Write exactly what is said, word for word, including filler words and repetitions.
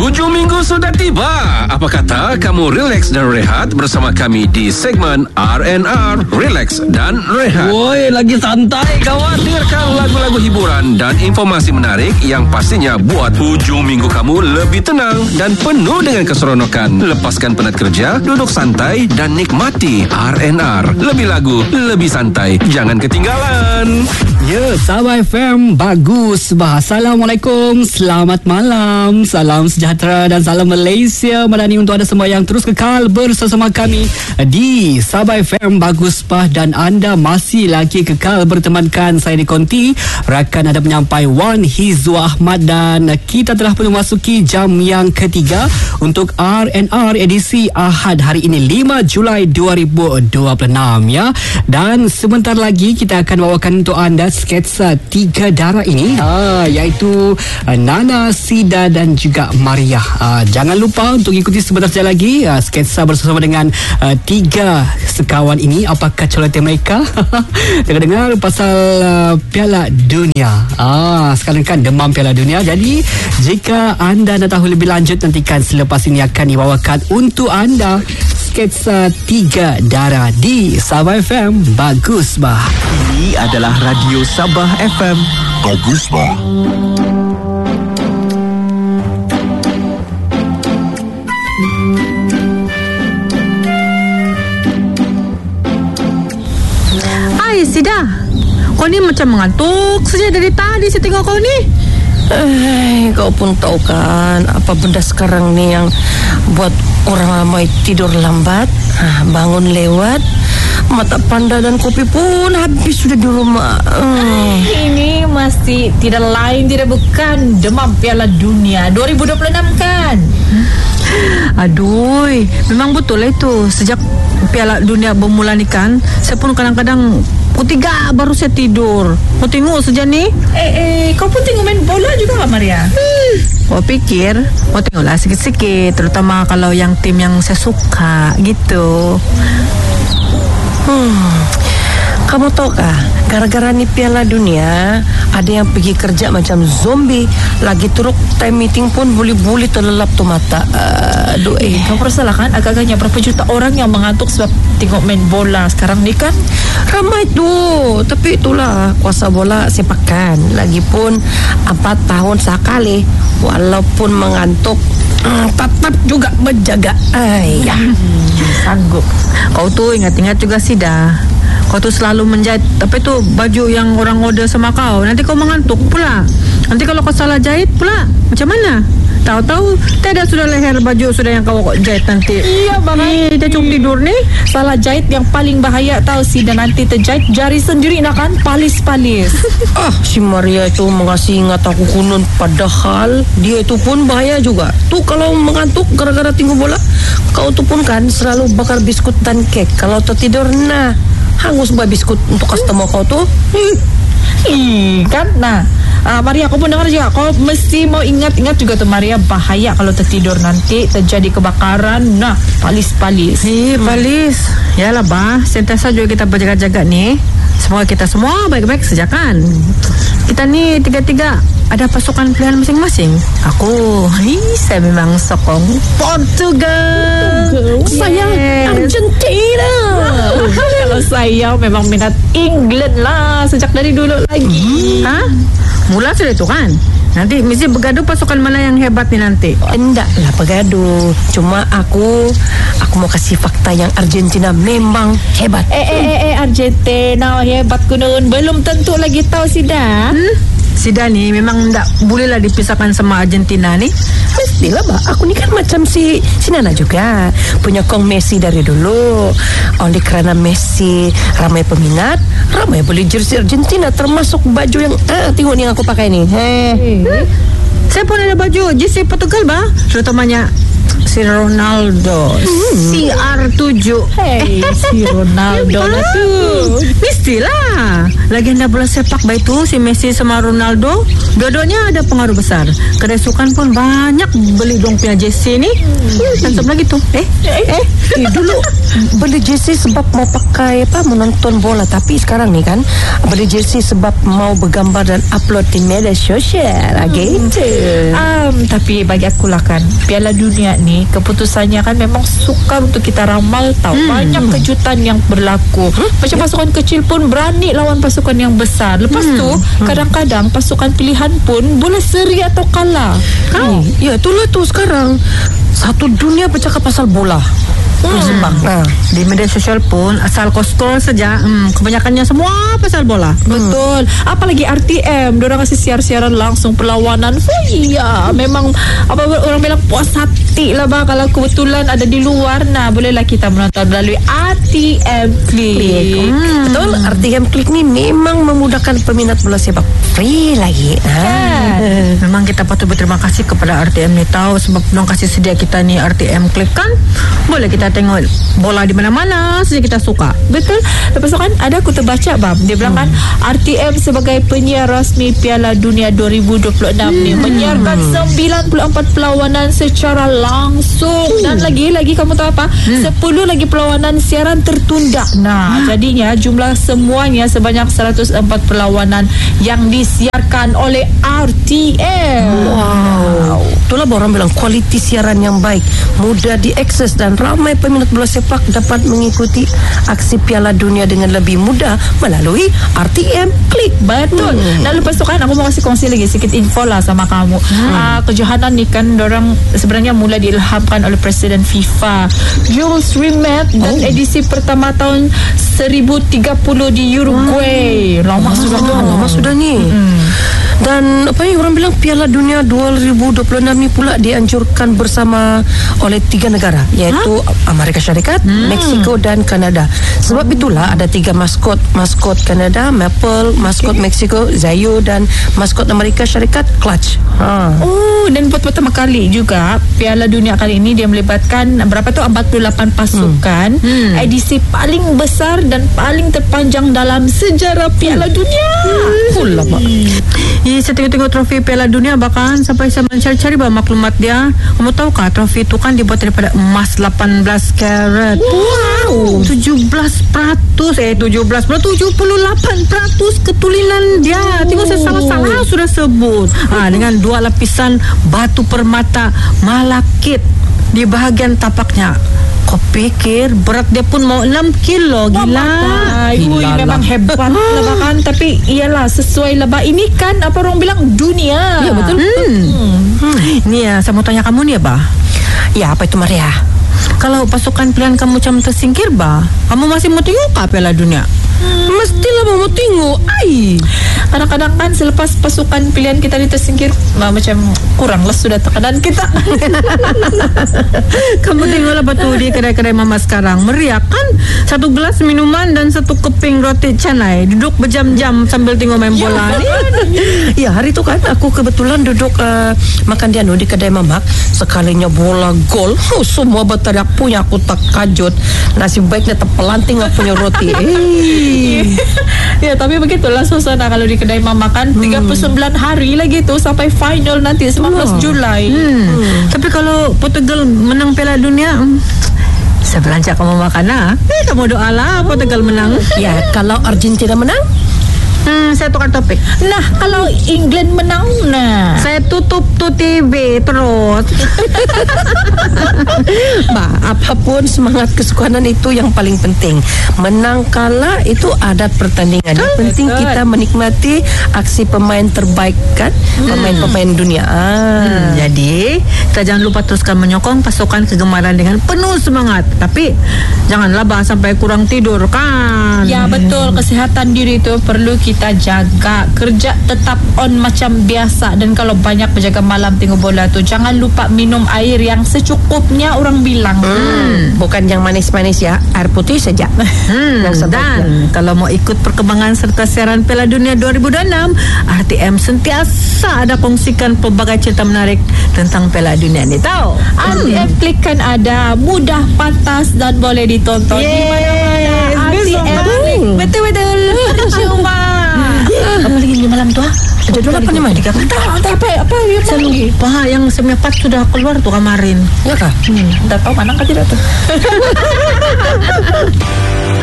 Hujung minggu sudah tiba. Apa kata kamu relax dan rehat bersama kami di segmen R and R, Relax dan Rehat. Woi, lagi santai kawan. Dengarkan lagu-lagu hiburan dan informasi menarik yang pastinya buat hujung minggu kamu lebih tenang dan penuh dengan keseronokan. Lepaskan penat kerja, duduk santai dan nikmati R and R. Lebih lagu, lebih santai. Jangan ketinggalan. Ya, Sabah F M bagus bah. Assalamualaikum, selamat malam, salam sejahtera dan salam Malaysia Madani untuk anda semua yang terus kekal bersama kami di Sabah F M bagus bah, dan anda masih lagi kekal bertemankan saya di Konti, rakan anda penyampai Wan Hizwa Ahmad, dan kita telah pun memasuki jam yang ketiga untuk R and R edisi Ahad hari ini lima Julai dua ribu dua puluh enam ya. Dan sebentar lagi kita akan bawakan untuk anda sketsa tiga darah ini, ah, iaitu uh, Nana, Sida dan juga Maria. Uh, jangan lupa untuk ikuti sebentar saja lagi uh, sketsa bersama dengan uh, tiga sekawan ini. Apakah coletan mereka? Dengar-dengar pasal uh, Piala Dunia. Ah, sekarang kan demam Piala Dunia. Jadi jika anda nak tahu lebih lanjut, nantikan selepas ini akan dibawakan untuk anda sketsa tiga darah di Sabah F M bagus bah. Ini adalah Radio Sabah F M bagus bah. Hai Sida, kau ni macam mengantuk saja dari tadi saya tengok kau ni. Eh, kau pun tahu kan apa benda sekarang ni yang buat orang ramai tidur lambat, ha, bangun lewat, mata panda dan kopi pun habis sudah di rumah. Hmm. Ini masih tidak lain tidak bukan demam Piala Dunia dua ribu dua puluh enam kan? Aduh, memang betul lah itu. Sejak Piala Dunia bermula ni kan, saya pun kadang-kadang pukul tiga baru saya tidur. Mau tengok saja ni. Eh, eh, kau pun tengok main bola juga tak Maria? Hmm. Kau pikir mau tengoklah sikit-sikit, terutama kalau yang tim yang saya suka gitu. Hmm. Kamu tahu kah, gara-gara ni Piala Dunia, ada yang pergi kerja macam zombie. Lagi teruk time meeting pun boleh-boleh terlelap tu mata. Aduh, eh. Kau perasalah kan, agak-agaknya berapa juta orang yang mengantuk sebab tengok main bola sekarang ni kan? Ramai tu. Tapi itulah kuasa bola sepakan. Lagipun empat tahun sekali. Walaupun mengantuk, mm, tetap juga menjaga. Ayah. Hmm, sanggup. Kau tu ingat-ingat juga sih dah. Kau tu selalu menjahit apa itu baju yang orang order sama kau. Nanti kau mengantuk pula. Nanti kalau kau salah jahit pula, macam mana? Tahu-tahu tiada sudah leher baju sudah yang kau jahit nanti. Iya bang. Eh, dia cuma tidur ni. Salah jahit yang paling bahaya tahu sih, dan nanti terjahit jari sendiri nak kan palis-palis. Ah, si Maria itu mengasih ingat aku kunun, padahal dia itu pun bahaya juga. Tu kalau mengantuk gara-gara tengok bola, kau tu pun kan selalu bakar biskut dan kek. Kalau tertidur, nah hangus buat biskut untuk customer kau tu. Ih, kan? Nah, uh, Maria, kau pun dengar juga. Kau mesti mau ingat-ingat juga tuh Maria, bahaya kalau tertidur nanti terjadi kebakaran. Nah, palis-palis. Eh, palis. Yalah bah, sentiasa juga kita berjaga-jaga nih. Semoga kita semua baik-baik saja kan. Kita ni tiga-tiga ada pasukan pilihan masing-masing. Aku, hi, saya memang sokong Portugal. Saya yes. Argentina. Kalau saya memang minat England lah sejak dari dulu lagi. Hmm. Ha? Mula sudah itu kan. Nanti mesti bergaduh pasukan mana yang hebat ni nanti. Enggak lah bergaduh. Cuma aku Aku mau kasih fakta yang Argentina memang hebat. Eh eh eh, eh Argentina hebat kunun. Belum tentu lagi tahu Sida. Hmm? Sida ni memang tak bolehlah dipisahkan sama Argentina ni. Mestilah bah. Aku ni kan macam si si Nana juga, penyokong Messi dari dulu. Oleh kerana Messi ramai peminat, ramai beli jersey Argentina, termasuk baju yang ah, tengok ni yang aku pakai ni. Heh. Hmm? Saya pun ada baju jersey Portugal bah, terutamanya si Ronaldo. hmm. C R tujuh. Hey, si Ronaldo lah tu. Mestilah. Legenda bola sepak baik tu si Messi sama Ronaldo, dua-duanya ada pengaruh besar. Kedai sukan pun banyak beli dong punya jersey ni. hmm. Dan satu lagi tu Eh Eh, eh. eh dulu beli jersey sebab mau pakai apa, menonton bola. Tapi sekarang ni kan beli jersey sebab mau bergambar dan upload di media sosial. hmm. Gitu. Um, tapi bagi aku lah kan, Piala Dunia ni keputusannya kan memang sukar untuk kita ramal tahu. Hmm. Banyak kejutan yang berlaku. Hmm? Macam pasukan kecil pun berani lawan pasukan yang besar. Lepas hmm. tu kadang-kadang pasukan pilihan pun boleh seri atau kalah. Kau? Ya, itulah tu sekarang. Satu dunia bercakap pasal bola. Hmm. Sepak. Nah, di media sosial pun asal kau scroll saja, hmm, kebanyakannya semua pasal bola. Hmm. Betul. Apalagi R T M, diorang kasih siar-siaran langsung perlawanan. Oh iya, memang apa orang bilang puas hati lah bah kalau kebetulan ada di luar. Nah, bolehlah kita menonton melalui R T M Click. Hmm. Betul, R T M Click ni memang memudahkan peminat bola sepak. Free lagi. Ha. Memang kita patut berterima kasih kepada R T M ni tahu sebab diorang kasih sedia kita ni R T M Click kan. Boleh kita tengok bola di mana-mana saja kita suka. Betul. Lepas tu kan ada aku terbaca bab dia bilang kan hmm. R T M sebagai penyiar rasmi Piala Dunia dua ribu dua puluh enam hmm. ni menyiarkan sembilan puluh empat perlawanan secara langsung. hmm. Dan lagi-lagi kamu tahu apa? hmm. sepuluh lagi perlawanan siaran tertunda. Nah, hmm. jadinya jumlah semuanya sebanyak seratus empat perlawanan yang disiarkan oleh R T M. Wow. Itulah orang bilang kualiti siaran yang baik, mudah diakses dan ramai peminat bola sepak dapat mengikuti aksi Piala Dunia dengan lebih mudah melalui R T M Click. Betul. Hmm. Dan lepas tu kan aku mau kasih kongsi lagi sikit info lah sama kamu. Hmm. Uh, kejohanan ni kan dorang sebenarnya mula diilhamkan oleh Presiden FIFA Jules Rimet dan oh. edisi pertama tahun seribu tiga puluh di Uruguay. Hmm. Lama oh. sudah tu. Lama sudah ni. Hmm. Dan apa yang orang bilang Piala Dunia dua ribu dua puluh enam ni pula dianjurkan bersama oleh tiga negara, iaitu ha? Amerika Syarikat, hmm. Mexico dan Kanada. Sebab itulah ada tiga maskot. Maskot Kanada, Maple, maskot okay. Mexico, Zayo, dan maskot Amerika Syarikat, Clutch. Ha. Oh, dan buat pertama kali juga Piala Dunia kali ini dia melibatkan berapa tu empat puluh lapan pasukan. Hmm. Hmm. Edisi paling besar dan paling terpanjang dalam sejarah Piala hmm. Dunia. Full lah, Pak. Ya, saya tengok-tengok trofi Piala Dunia bahkan sampai saya mencari-cari bah maklumat dia. Kamu tahu kah trofi itu kan dibuat daripada emas lapan belas karat. Wow. tujuh belas peratus eh tujuh belas tujuh puluh lapan peratus ketulinan dia. Tengok saya salah-salah sudah sebut. Ha, dengan dua lapisan batu permata malakit di bahagian tapaknya. Kau pikir berat dia pun mau enam kilo. Gila. Ui, memang hebat lah bahkan. Tapi iyalah sesuai lah bah. Ini kan apa orang bilang dunia. Ya betul. hmm. Hmm. Ni ya, saya mau tanya kamu ni ya bah. Ya, apa itu Maria? Kalau pasukan pilihan kamu macam tersingkir bah, kamu masih mau tengok kah Piala Dunia? Hmm. Mestilah mau tengok. Ai. Kadang-kadang kan selepas pasukan pilihan kita ni tersingkir, bah, macam kurang lah sudah tekanan kita. Kamu tengoklah betul di kedai-kedai mama sekarang meriah kan, satu gelas minuman dan satu keping roti canai, duduk berjam-jam sambil tengok main bola. Ya, hari tu kan aku kebetulan duduk uh, makan di anu di kedai mamak. Sekalinya bola gol, oh, semua berteriak punya aku tak kajut. Nasib baiknya terpelanting aku punya roti. Eh. Ya, tapi begitulah suasana kalau di kedai mama kan. hmm. tiga puluh sembilan hari lagi tu sampai final nanti sembilan belas Julai. hmm. Hmm. Tapi kalau Portugal menang Piala Dunia, hmm, saya belanja kamu makan lah. Eh, kamu doa lah Portugal menang. Ya, kalau Argentina menang, Hmm, saya tukar topik. Nah, kalau England menang, nah, saya tutup tu T V terus. Bah, apapun semangat kesukanan itu yang paling penting. Menang kalah itu adat pertandingan. Yang oh, penting betul. Kita menikmati aksi pemain terbaik kan, hmm. pemain-pemain dunia. Ah. Hmm, jadi kita jangan lupa teruskan menyokong pasukan kegemaran dengan penuh semangat. Tapi janganlah bah sampai kurang tidur kan. Ya betul, kesihatan diri itu perlu kita kita jaga. Kerja tetap on macam biasa. Dan kalau banyak berjaga malam tengok bola tu, jangan lupa minum air yang secukupnya orang bilang. hmm. Bukan yang manis-manis ya, air putih saja. hmm. Dan kalau mau ikut perkembangan serta siaran Piala Dunia dua ribu dua puluh enam, R T M sentiasa ada kongsikan pelbagai cerita menarik tentang Piala Dunia. dunia ni tahu. R T M Klik kan ada, mudah, pantas dan boleh ditonton di mana-mana. R T M Klik. Betul-betul. Cuma. Apa lagi di malam tu ah? Jadual apa ni Mak? Tak, tak apa, apa yang Saya lupa yang sembilan sudah keluar tu kemarin. Ya kah? Hmm, tak tahu mana kan tidak tu.